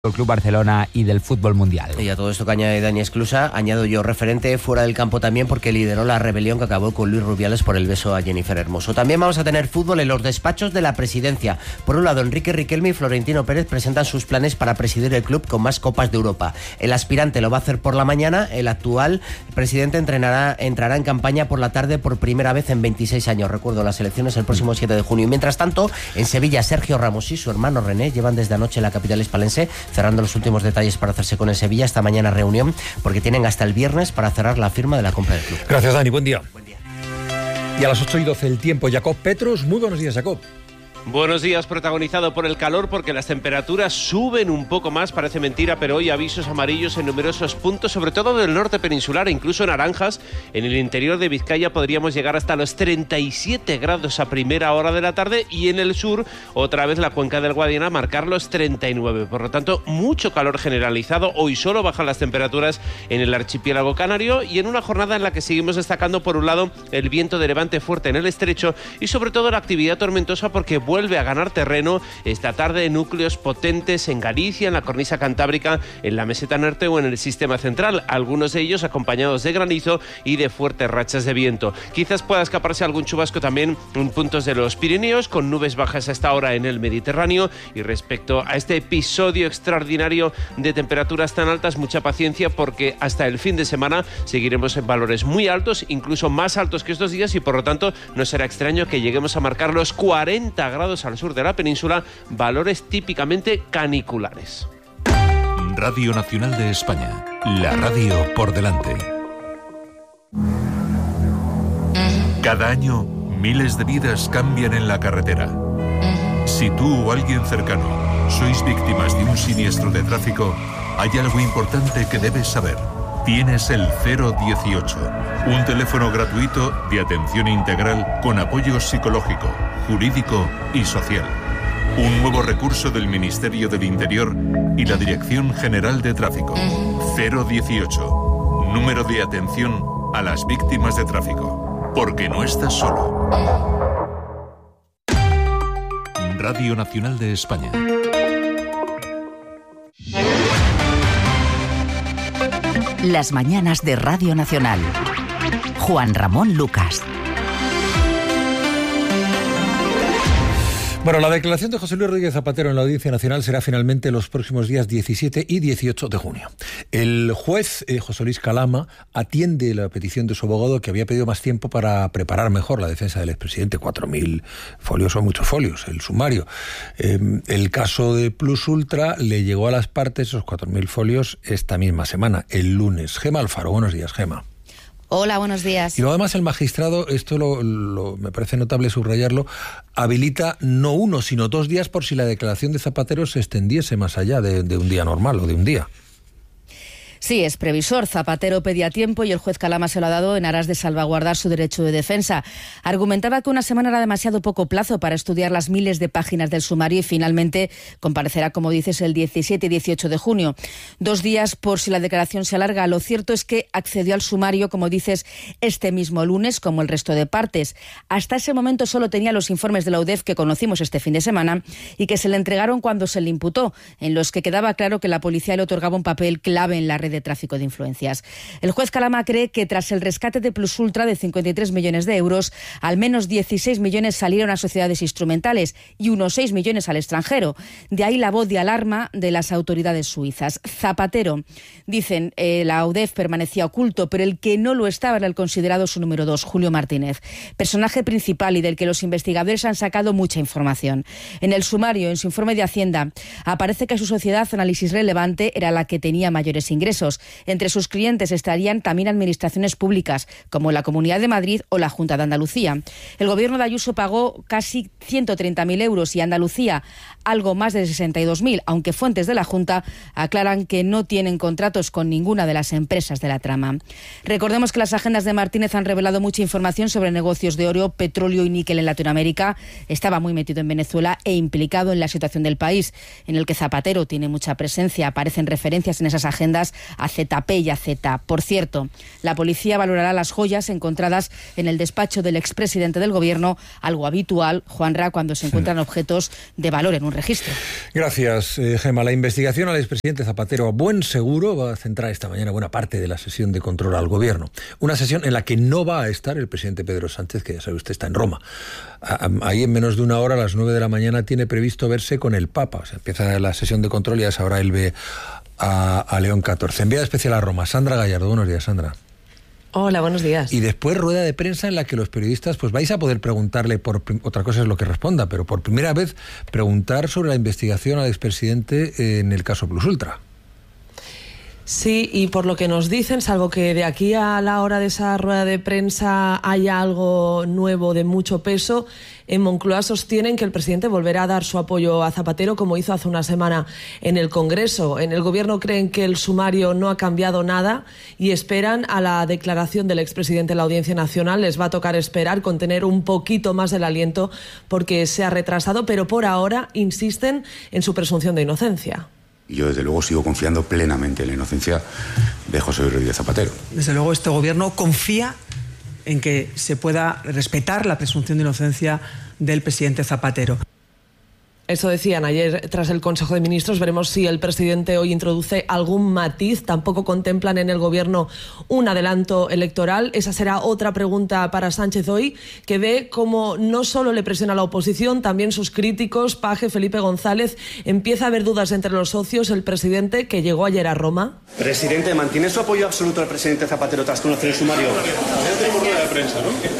del Club Barcelona y del fútbol mundial. Y a todo esto que añade Dani Esclusa, añado yo referente fuera del campo también, porque lideró la rebelión que acabó con Luis Rubiales por el beso a Jennifer Hermoso. También vamos a tener fútbol en los despachos de la presidencia. Por un lado, Enrique Riquelme y Florentino Pérez presentan sus planes para presidir el club con más Copas de Europa. El aspirante lo va a hacer por la mañana, el actual presidente entrará en campaña por la tarde por primera vez en 26 años. Recuerdo, las elecciones el próximo 7 de junio. Y mientras tanto, en Sevilla, Sergio Ramos y su hermano René llevan desde anoche en la capital hispalense cerrando los últimos detalles para hacerse con el Sevilla. Esta mañana reunión porque tienen hasta el viernes para cerrar la firma de la compra del club. Gracias, Dani. Buen día. Buen día. Y a las 8:12 el tiempo, Jacob Petrus. Muy buenos días, Jacob. Buenos días, protagonizado por el calor porque las temperaturas suben un poco más, parece mentira, pero hoy avisos amarillos en numerosos puntos, sobre todo del norte peninsular e incluso naranjas. En el interior de Vizcaya podríamos llegar hasta los 37 grados a primera hora de la tarde y en el sur, otra vez la cuenca del Guadiana, marcar los 39. Por lo tanto, mucho calor generalizado. Hoy solo bajan las temperaturas en el archipiélago canario y en una jornada en la que seguimos destacando, por un lado, el viento de levante fuerte en el estrecho y sobre todo la actividad tormentosa porque vuelve a ganar terreno esta tarde en núcleos potentes en Galicia, en la cornisa cantábrica, en la meseta norte o en el sistema central, algunos de ellos acompañados de granizo y de fuertes rachas de viento. Quizás pueda escaparse algún chubasco también en puntos de los Pirineos, con nubes bajas a esta hora en el Mediterráneo. Y respecto a este episodio extraordinario de temperaturas tan altas, mucha paciencia porque hasta el fin de semana seguiremos en valores muy altos, incluso más altos que estos días, y por lo tanto no será extraño que lleguemos a marcar los 40 grados al sur de la península, valores típicamente caniculares. Radio Nacional de España, la radio por delante. Cada año, miles de vidas cambian en la carretera. Si tú o alguien cercano sois víctimas de un siniestro de tráfico, hay algo importante que debes saber. Tienes el 018, un teléfono gratuito de atención integral con apoyo psicológico, jurídico y social. Un nuevo recurso del Ministerio del Interior y la Dirección General de Tráfico. 018, número de atención a las víctimas de tráfico. Porque no estás solo. Radio Nacional de España. Las mañanas de Radio Nacional. Juan Ramón Lucas. Bueno, la declaración de José Luis Rodríguez Zapatero en la Audiencia Nacional será finalmente los próximos días 17 y 18 de junio. El juez José Luis Calama atiende la petición de su abogado, que había pedido más tiempo para preparar mejor la defensa del expresidente. 4.000 folios son muchos folios, el sumario. El caso de Plus Ultra le llegó a las partes, esos 4.000 folios, esta misma semana, el lunes. Gema Alfaro, buenos días, Gema. Hola, buenos días. Y luego además el magistrado, esto me parece notable subrayarlo, habilita no 1, sino 2 días por si la declaración de Zapatero se extendiese más allá de un día normal o de un día. Sí, es previsor. Zapatero pedía tiempo y el juez Calama se lo ha dado en aras de salvaguardar su derecho de defensa. Argumentaba que una semana era demasiado poco plazo para estudiar las miles de páginas del sumario y finalmente comparecerá, como dices, el 17 y 18 de junio. 2 días por si la declaración se alarga. Lo cierto es que accedió al sumario, como dices, este mismo lunes, como el resto de partes. Hasta ese momento solo tenía los informes de la UDEF que conocimos este fin de semana y que se le entregaron cuando se le imputó, en los que quedaba claro que la policía le otorgaba un papel clave en la red de tráfico de influencias. El juez Calama cree que tras el rescate de Plus Ultra de 53 millones de euros, al menos 16 millones salieron a sociedades instrumentales y unos 6 millones al extranjero. De ahí la voz de alarma de las autoridades suizas. Zapatero, dicen, la UDEF permanecía oculto, pero el que no lo estaba era el considerado su número 2, Julio Martínez, personaje principal y del que los investigadores han sacado mucha información. En el sumario, en su informe de Hacienda, aparece que su sociedad Análisis Relevante era la que tenía mayores ingresos. Entre sus clientes estarían también administraciones públicas, como la Comunidad de Madrid o la Junta de Andalucía. El gobierno de Ayuso pagó casi 130.000 euros y Andalucía algo más de 62.000, aunque fuentes de la Junta aclaran que no tienen contratos con ninguna de las empresas de la trama. Recordemos que las agendas de Martínez han revelado mucha información sobre negocios de oro, petróleo y níquel en Latinoamérica. Estaba muy metido en Venezuela e implicado en la situación del país, en el que Zapatero tiene mucha presencia. Aparecen referencias en esas agendas a ZP y a Z. Por cierto, la policía valorará las joyas encontradas en el despacho del expresidente del Gobierno, algo habitual, Juanra, cuando se encuentran objetos de valor en un registro. Gracias, Gemma. La investigación al expresidente Zapatero a buen seguro va a centrar esta mañana buena parte de la sesión de control al Gobierno. Una sesión en la que no va a estar el presidente Pedro Sánchez, que ya sabe usted está en Roma. Ahí en menos de una hora, a las 9 de la mañana, tiene previsto verse con el Papa. O sea, empieza la sesión de control y a esa hora él ve a León XIV. Enviada especial a Roma, Sandra Gallardo. Buenos días, Sandra. Hola, buenos días. Y después rueda de prensa en la que los periodistas pues vais a poder preguntarle, otra cosa es lo que responda, pero por primera vez preguntar sobre la investigación al expresidente en el caso Plus Ultra. Sí, y por lo que nos dicen, salvo que de aquí a la hora de esa rueda de prensa haya algo nuevo de mucho peso, en Moncloa sostienen que el presidente volverá a dar su apoyo a Zapatero, como hizo hace una semana en el Congreso. En el Gobierno creen que el sumario no ha cambiado nada y esperan a la declaración del expresidente en la Audiencia Nacional. Les va a tocar esperar, contener un poquito más el aliento porque se ha retrasado, pero por ahora insisten en su presunción de inocencia. Yo, desde luego, sigo confiando plenamente en la inocencia de José Luis Rodríguez Zapatero. Desde luego, este Gobierno confía en que se pueda respetar la presunción de inocencia del presidente Zapatero. Eso decían ayer tras el Consejo de Ministros. Veremos si el presidente hoy introduce algún matiz. Tampoco contemplan en el Gobierno un adelanto electoral. Esa será otra pregunta para Sánchez hoy, que ve cómo no solo le presiona la oposición, también sus críticos. Paje, Felipe González, empieza a haber dudas entre los socios. El presidente, que llegó ayer a Roma. Presidente, ¿mantiene su apoyo absoluto al presidente Zapatero tras conocer el sumario? Ya tenemos rueda de prensa,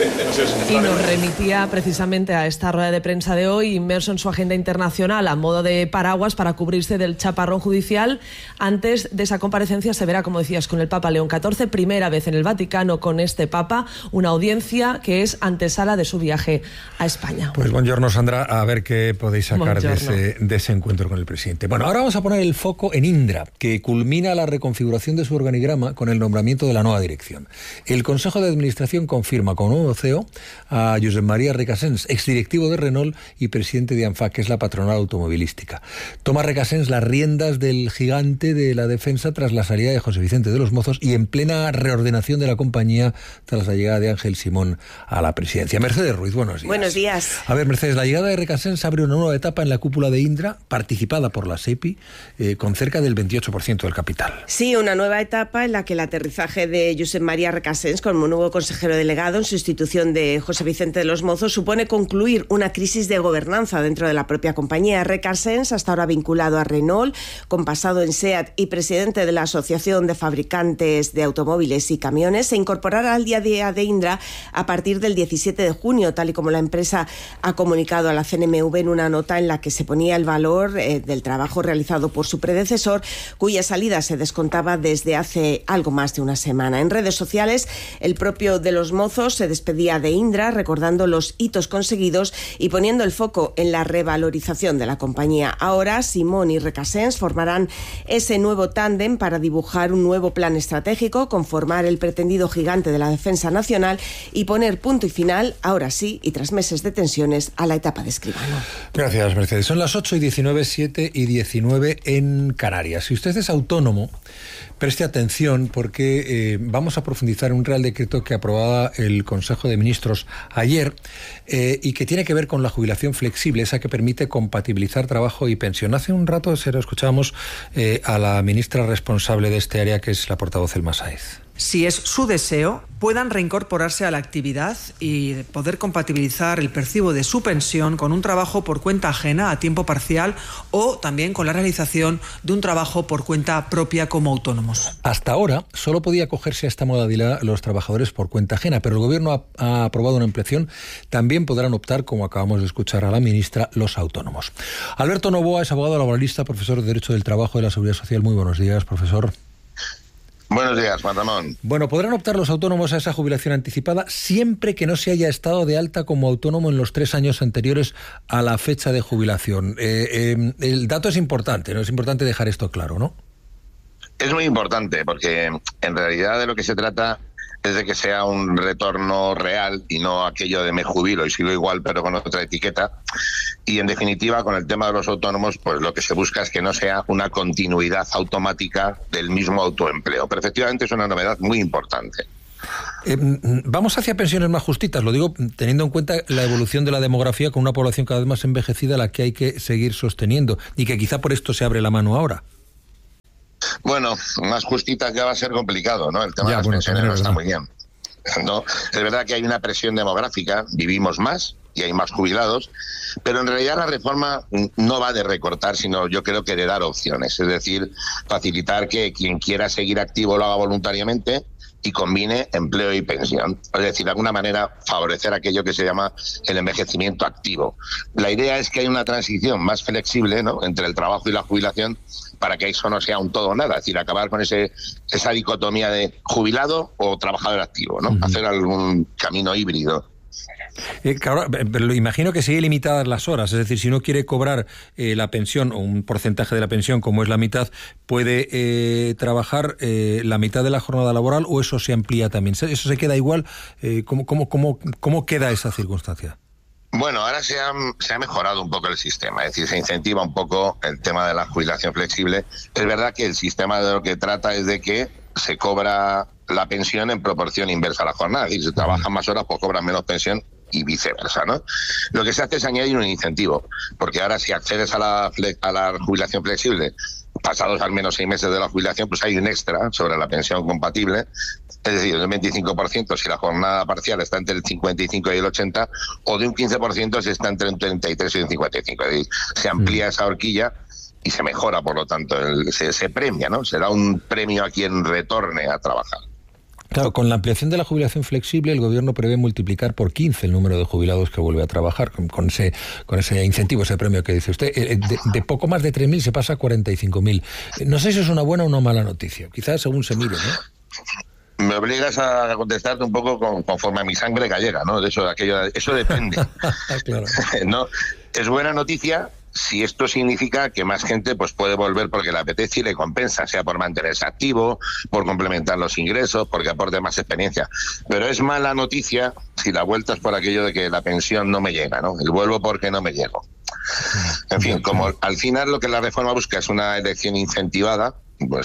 ¿no? Y nos remitía precisamente a esta rueda de prensa de hoy, inmerso en su agenda internacional a modo de paraguas para cubrirse del chaparrón judicial. Antes de esa comparecencia se verá, como decías, con el Papa León XIV, primera vez en el Vaticano con este Papa, una audiencia que es antesala de su viaje a España. Pues buongiorno, Sandra, a ver qué podéis sacar de ese encuentro con el presidente. Bueno, ahora vamos a poner el foco en Indra, que culmina la reconfiguración de su organigrama con el nombramiento de la nueva dirección. El Consejo de Administración confirma como nuevo CEO a Josep María Recasens, exdirectivo de Renault y presidente de ANFA, que es la patronal automovilística. Toma Recasens las riendas del gigante de la defensa tras la salida de José Vicente de los Mozos y en plena reordenación de la compañía tras la llegada de Ángel Simón a la presidencia. Mercedes Ruiz, buenos días. Buenos días. A ver, Mercedes, la llegada de Recasens abre una nueva etapa en la cúpula de Indra, participada por la SEPI, con cerca del 28% del capital. Sí, una nueva etapa en la que el aterrizaje de Josep María Recasens como nuevo consejero delegado en sustitución de José Vicente de los Mozos supone concluir una crisis de gobernanza dentro de la propia compañía. Recasens, hasta ahora vinculado a Renault, con pasado en SEAT y presidente de la Asociación de Fabricantes de Automóviles y Camiones, se incorporará al día a día de Indra a partir del 17 de junio, tal y como la empresa ha comunicado a la CNMV en una nota en la que se ponía el valor del trabajo realizado por su predecesor, cuya salida se descontaba desde hace algo más de una semana. En redes sociales, el propio de los Mozos se despedía de Indra, recordando los hitos conseguidos y poniendo el foco en la revalorización de la compañía. Ahora, Simón y Recasens formarán ese nuevo tándem para dibujar un nuevo plan estratégico, conformar el pretendido gigante de la defensa nacional y poner punto y final, ahora sí, y tras meses de tensiones, a la etapa de Escribano. Gracias, Mercedes. Son las 8:19, 7:19 en Canarias. Si usted es autónomo, preste atención porque vamos a profundizar en un Real Decreto que aprobaba el Consejo de Ministros ayer y que tiene que ver con la jubilación flexible, esa que permite compatibilizar trabajo y pensión. Hace un rato se lo escuchábamos a la ministra responsable de este área, que es la portavoz Elma Sáez. Si es su deseo, puedan reincorporarse a la actividad y poder compatibilizar el percibo de su pensión con un trabajo por cuenta ajena a tiempo parcial o también con la realización de un trabajo por cuenta propia como autónomos. Hasta ahora solo podía acogerse a esta modalidad los trabajadores por cuenta ajena, pero el Gobierno ha aprobado una ampliación. También podrán optar, como acabamos de escuchar a la ministra, los autónomos. Alberto Novoa es abogado laboralista, profesor de Derecho del Trabajo y de la Seguridad Social. Muy buenos días, profesor. Buenos días, Juan Ramón. Bueno, podrán optar los autónomos a esa jubilación anticipada siempre que no se haya estado de alta como autónomo en los 3 años anteriores a la fecha de jubilación. El dato es importante, ¿no? Es importante dejar esto claro, ¿no? Es muy importante porque en realidad de lo que se trata es de que sea un retorno real y no aquello de me jubilo y sigo igual pero con otra etiqueta. Y en definitiva, con el tema de los autónomos, pues lo que se busca es que no sea una continuidad automática del mismo autoempleo. Pero efectivamente es una novedad muy importante. Vamos hacia pensiones más justitas, lo digo teniendo en cuenta la evolución de la demografía con una población cada vez más envejecida a la que hay que seguir sosteniendo y que quizá por esto se abre la mano ahora. Bueno, más justitas ya va a ser complicado, ¿no? El tema de las pensiones no está muy bien, ¿no? Es verdad que hay una presión demográfica, vivimos más y hay más jubilados, pero en realidad la reforma no va de recortar, sino yo creo que de dar opciones, es decir, facilitar que quien quiera seguir activo lo haga voluntariamente y combine empleo y pensión. Es decir, de alguna manera favorecer aquello que se llama el envejecimiento activo. La idea es que hay una transición más flexible, ¿no?, entre el trabajo y la jubilación, para que eso no sea un todo o nada, es decir, acabar con esa dicotomía de jubilado o trabajador activo, ¿no? Hacer algún camino híbrido. Claro, pero imagino que sigue limitadas las horas, es decir, si uno quiere cobrar la pensión o un porcentaje de la pensión como es la mitad, puede trabajar la mitad de la jornada laboral o eso se amplía también. ¿Eso se queda igual? ¿Cómo queda esa circunstancia? Bueno, ahora se ha mejorado un poco el sistema, es decir, se incentiva un poco el tema de la jubilación flexible. Es verdad que el sistema de lo que trata es de que se cobra la pensión en proporción inversa a la jornada, es decir, si trabajan más horas pues cobran menos pensión y viceversa, ¿no? Lo que se hace es añadir un incentivo, porque ahora si accedes a la jubilación flexible pasados al menos 6 meses de la jubilación, pues hay un extra sobre la pensión compatible, es decir, del 25% si la jornada parcial está entre el 55 y el 80, o de un 15% si está entre un 33 y un 55, es decir, se amplía esa horquilla y se mejora, por lo tanto, se premia, ¿no? Se da un premio a quien retorne a trabajar. Claro, con la ampliación de la jubilación flexible, el gobierno prevé multiplicar por 15 el número de jubilados que vuelve a trabajar, con ese incentivo, ese premio que dice usted. De poco más de 3.000 se pasa a 45.000. No sé si es una buena o una mala noticia, quizás según se mire, ¿no? Me obligas a contestarte un poco conforme a mi sangre gallega, ¿no? Eso depende. Claro. ¿No? Es buena noticia si esto significa que más gente pues puede volver porque le apetece y le compensa, sea por mantenerse activo, por complementar los ingresos, porque aporte más experiencia. Pero es mala noticia si la vuelta es por aquello de que la pensión no me llega, ¿no? El vuelvo porque no me llego. En fin, como al final lo que la reforma busca es una elección incentivada, pues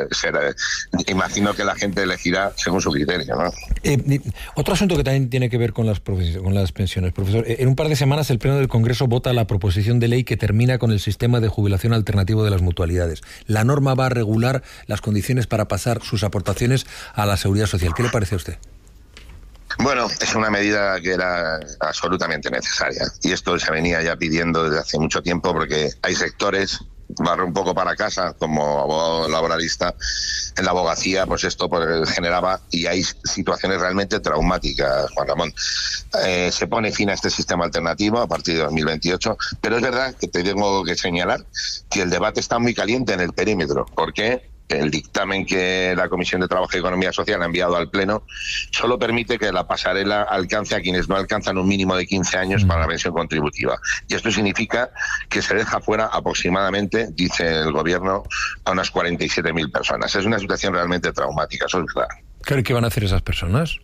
imagino que la gente elegirá según su criterio, ¿no? Otro asunto que también tiene que ver con las pensiones, profesor. En un par de semanas el Pleno del Congreso vota la proposición de ley que termina con el sistema de jubilación alternativo de las mutualidades. La norma va a regular las condiciones para pasar sus aportaciones a la Seguridad Social. ¿Qué le parece a usted? Bueno, es una medida que era absolutamente necesaria y esto se venía ya pidiendo desde hace mucho tiempo porque hay sectores, barro un poco para casa como abogado laboralista, en la abogacía pues esto generaba y hay situaciones realmente traumáticas, Juan Ramón. Se pone fin a este sistema alternativo a partir de 2028, pero es verdad que te tengo que señalar que el debate está muy caliente en el perímetro, porque el dictamen que la Comisión de Trabajo y Economía Social ha enviado al Pleno solo permite que la pasarela alcance a quienes no alcanzan un mínimo de 15 años para la pensión contributiva. Y esto significa que se deja fuera aproximadamente, dice el Gobierno, a unas 47.000 personas. Es una situación realmente traumática, eso es verdad. ¿Qué van a hacer esas personas?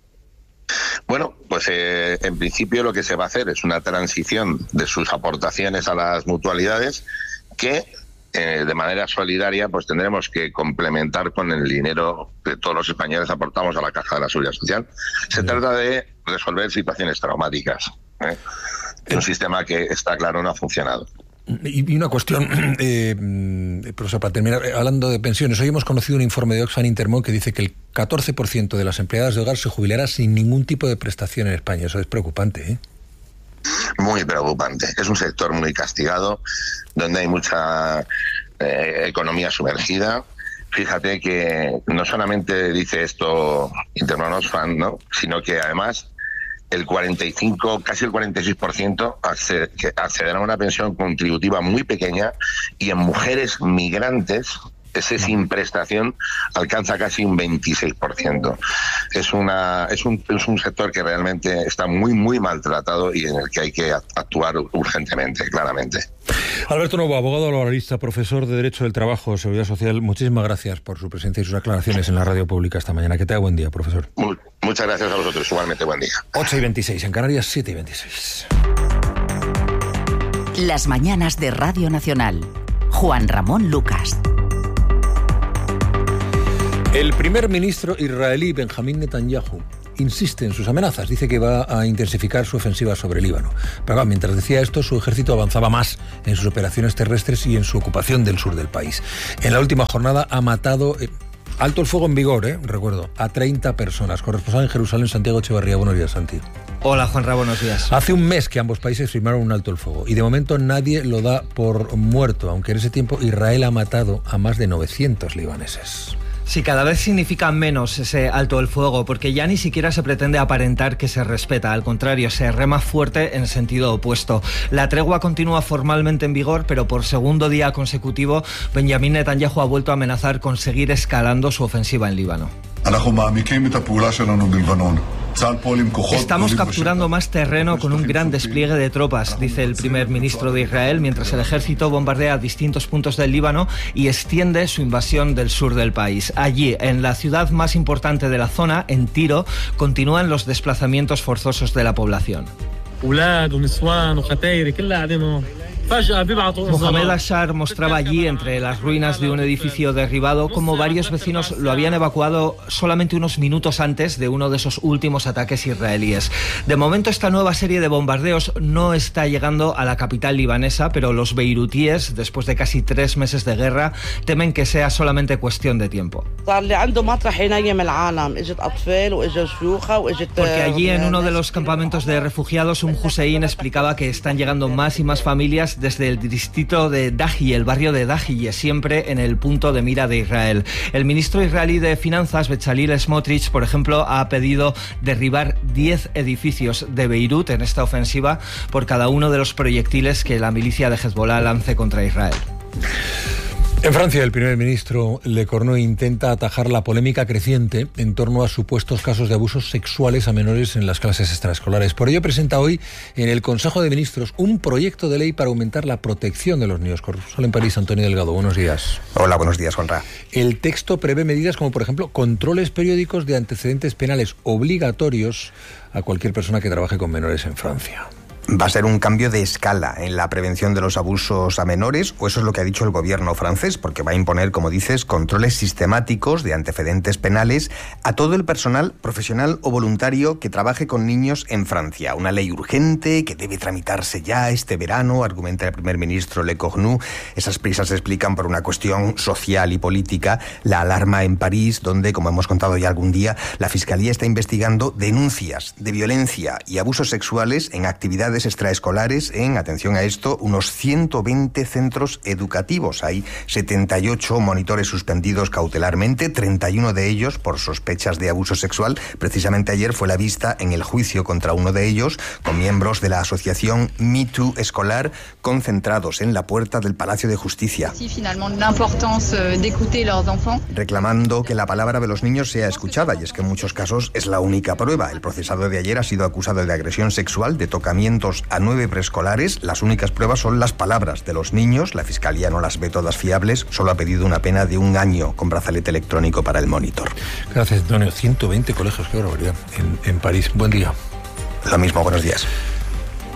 Bueno, pues en principio lo que se va a hacer es una transición de sus aportaciones a las mutualidades que de manera solidaria pues tendremos que complementar con el dinero que todos los españoles aportamos a la Caja de la Seguridad Social. Se trata de resolver situaciones traumáticas, un sistema que está claro no ha funcionado. Y una cuestión, profesor, para terminar, hablando de pensiones, hoy hemos conocido un informe de Oxfam Intermón que dice que el 14% de las empleadas de hogar se jubilará sin ningún tipo de prestación en España. Eso es preocupante, ¿eh? Muy preocupante. Es un sector muy castigado, donde hay mucha economía sumergida. Fíjate que no solamente dice esto Intermón Oxfam, ¿no?, sino que además el 45, casi el 46% accederá a una pensión contributiva muy pequeña, y en mujeres migrantes ese sin prestación alcanza casi un 26%. Es un sector que realmente está muy, muy maltratado y en el que hay que actuar urgentemente, claramente. Alberto Novo, abogado laboralista, profesor de Derecho del Trabajo, Seguridad Social, muchísimas gracias por su presencia y sus aclaraciones en la radio pública esta mañana. Que tenga buen día, profesor. Muchas gracias a vosotros, igualmente buen día. 8:26, en Canarias 7:26. Las mañanas de Radio Nacional. Juan Ramón Lucas. El primer ministro israelí Benjamín Netanyahu insiste en sus amenazas. Dice que va a intensificar su ofensiva sobre Líbano. Pero mientras decía esto, su ejército avanzaba más en sus operaciones terrestres y en su ocupación del sur del país. En la última jornada ha matado... alto el fuego en vigor, recuerdo, a 30 personas. Corresponsal en Jerusalén, Santiago Echevarría. Buenos días, Santi. Hola, Juanra, buenos días. Hace un mes que ambos países firmaron un alto el fuego y de momento nadie lo da por muerto, aunque en ese tiempo Israel ha matado a más de 900 libaneses. Sí, cada vez significa menos ese alto el fuego, porque ya ni siquiera se pretende aparentar que se respeta. Al contrario, se rema fuerte en sentido opuesto. La tregua continúa formalmente en vigor, pero por segundo día consecutivo, Benjamín Netanyahu ha vuelto a amenazar con seguir escalando su ofensiva en Líbano. Estamos capturando más terreno con un gran despliegue de tropas, dice el primer ministro de Israel, mientras el ejército bombardea distintos puntos del Líbano y extiende su invasión del sur del país. Allí, en la ciudad más importante de la zona, en Tiro, continúan los desplazamientos forzosos de la población. Mohamed Ashar mostraba allí, entre las ruinas de un edificio derribado, cómo varios vecinos lo habían evacuado solamente unos minutos antes de uno de esos últimos ataques israelíes. De momento, esta nueva serie de bombardeos no está llegando a la capital libanesa, pero los beirutíes, después de casi 3 meses de guerra, temen que sea solamente cuestión de tiempo. Porque allí, en uno de los campamentos de refugiados, un Hussein explicaba que están llegando más y más familias desde el distrito de Dahi, el barrio de Dahi, siempre en el punto de mira de Israel. El ministro israelí de Finanzas, Bezalel Smotrich, por ejemplo, ha pedido derribar 10 edificios de Beirut en esta ofensiva por cada uno de los proyectiles que la milicia de Hezbollah lance contra Israel. En Francia, el primer ministro Le Cornu intenta atajar la polémica creciente en torno a supuestos casos de abusos sexuales a menores en las clases extraescolares. Por ello, presenta hoy en el Consejo de Ministros un proyecto de ley para aumentar la protección de los niños. Corresponsal en París, Antonio Delgado. Buenos días. Hola, buenos días, Juanra. El texto prevé medidas como, por ejemplo, controles periódicos de antecedentes penales obligatorios a cualquier persona que trabaje con menores en Francia. Va a ser un cambio de escala en la prevención de los abusos a menores, o eso es lo que ha dicho el gobierno francés, porque va a imponer, como dices, controles sistemáticos de antecedentes penales a todo el personal profesional o voluntario que trabaje con niños en Francia. Una ley urgente que debe tramitarse ya este verano, argumenta el primer ministro Le Cornu. Esas prisas se explican por una cuestión social y política, la alarma en París, donde, como hemos contado ya algún día, la Fiscalía está investigando denuncias de violencia y abusos sexuales en actividades extraescolares en, atención a esto, unos 120 centros educativos. Hay 78 monitores suspendidos cautelarmente, 31 de ellos por sospechas de abuso sexual. Precisamente ayer fue la vista en el juicio contra uno de ellos, con miembros de la asociación Me Too Escolar concentrados en la puerta del Palacio de Justicia, reclamando que la palabra de los niños sea escuchada, y es que en muchos casos es la única prueba. El procesado de ayer ha sido acusado de agresión sexual, de tocamientos a 9 preescolares. Las únicas pruebas son las palabras de los niños. La Fiscalía no las ve todas fiables. Solo ha pedido una pena de 1 año con brazalete electrónico para el monitor. Gracias, Antonio. 120 colegios, qué barbaridad, en París. Buen día. Lo mismo, buenos días.